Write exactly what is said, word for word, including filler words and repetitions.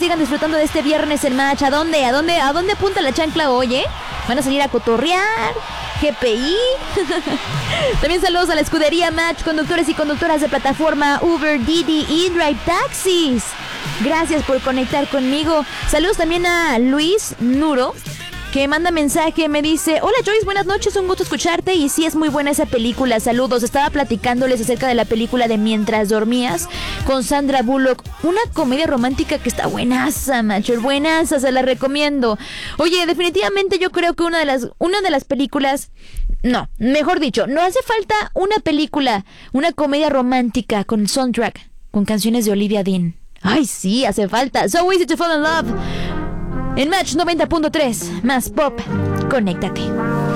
sigan disfrutando de este viernes en Match. ¿A dónde? ¿A dónde? ¿A dónde apunta la chancla hoy, eh? ¿Van a salir a cotorrear? G P I. También saludos a la escudería Match, conductores y conductoras de plataforma Uber, Didi y Drive Taxis. Gracias por conectar conmigo. Saludos también a Luis Nuro, que manda mensaje, me dice: hola Joyce, buenas noches, un gusto escucharte. Y sí, es muy buena esa película, saludos. Estaba platicándoles acerca de la película de Mientras Dormías con Sandra Bullock, una comedia romántica que está buenaza, macho, buenaza, se la recomiendo. Oye, definitivamente yo creo que una de las una de las películas, no, mejor dicho, no hace falta una película, una comedia romántica con el soundtrack, con canciones de Olivia Dean. Ay, sí, hace falta. So Easy to Fall in Love en Match noventa punto tres, más pop. Conéctate.